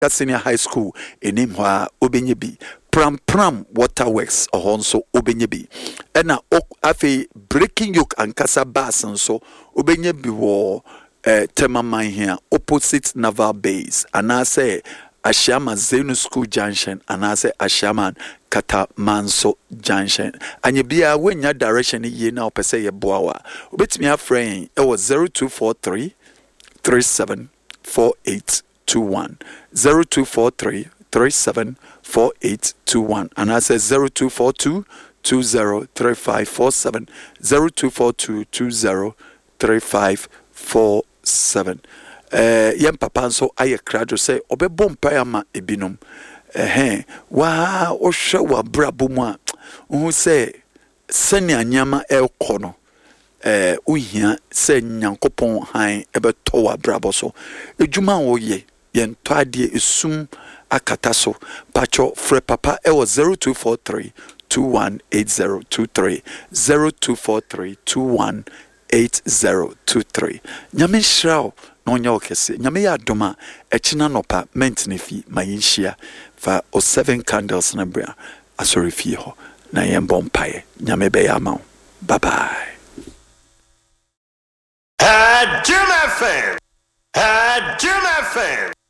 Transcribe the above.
Senior High School enim hɔ obenye bi pram waterworks nso obenye bi ɛna afei breaking yoke ankasa bus nso obenye bi wɔ Temaman here opposite Naval Base anase Ashama Zenu School Junction anase Ashama Katamanso Junction anye bia when your direction ye na opese ye boawa obetimi afrain e was 0243 374821 0243 374821 anase 0242 203547 0242 203547 yem papa nso aye krado say obebɔ mpa ya ma ebinom wa ohwe wa brabo mu a hu say sene anyama elkɔ no uhia say nyankopɔn han ebeto wa brabo so edwuma wo ye yento ade esum akata so pacho fre papa e was 0243 218023 0243 218023 nyame shrao no nya okese nyame ya doma echina nopa mentine fi mayinhia fa o 7 candles na bra asori fi ho na yembo mpae nyame be ya ma bye bye. Jim FM